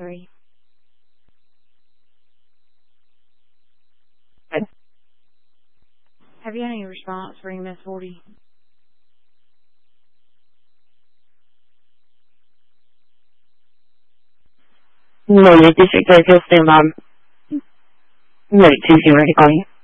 Sorry. Good. Have you had any response for EMS 40? No, your district executive, wait, 2 ready to call you.